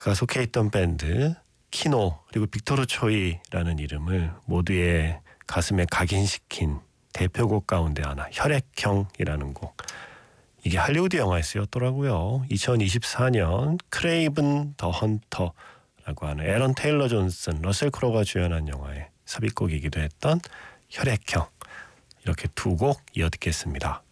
그가 속해 있던 밴드 키노 그리고 빅토르 초이라는 이름을 모두의 가슴에 각인시킨 대표곡 가운데 하나, 혈액형이라는 곡. 이게 할리우드 영화에 쓰였더라고요. 2024년 크레이븐 더 헌터라고 하는 에런 테일러 존슨, 러셀 크로우가 주연한 영화의 삽입곡이기도 했던 혈액형. 이렇게 두 곡 이어 듣겠습니다.